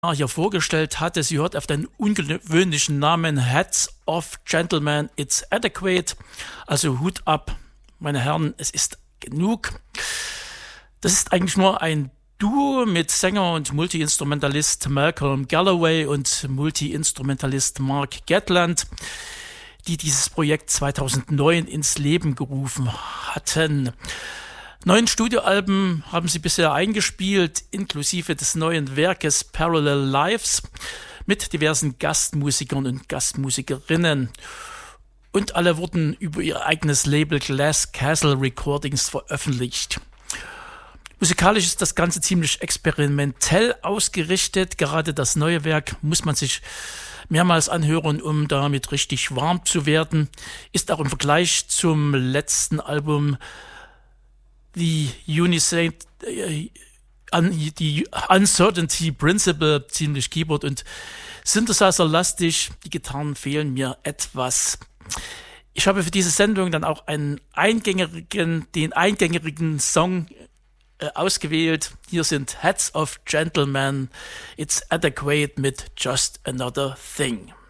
hier vorgestellt hatte. Sie hört auf den ungewöhnlichen Namen Hats Off Gentlemen, It's Adequate. Also Hut ab, meine Herren, es ist genug. Das ist eigentlich nur ein Duo mit Sänger und Multi-Instrumentalist Malcolm Galloway und Multi-Instrumentalist Mark Gatland, die dieses Projekt 2009 ins Leben gerufen hatten. 9 Studioalben haben sie bisher eingespielt, inklusive des neuen Werkes Parallel Lives mit diversen Gastmusikern und Gastmusikerinnen. Und alle wurden über ihr eigenes Label Glass Castle Recordings veröffentlicht. Musikalisch ist das Ganze ziemlich experimentell ausgerichtet. Gerade das neue Werk muss man sich mehrmals anhören, um damit richtig warm zu werden. Ist auch im Vergleich zum letzten Album die Uncertainty Principle ziemlich Keyboard- und Synthesizer-lastig. Die Gitarren fehlen mir etwas. Ich habe für diese Sendung dann auch den eingängigen Song ausgewählt. Hier sind Hats of Gentlemen, It's Adequate mit Just Another Thing.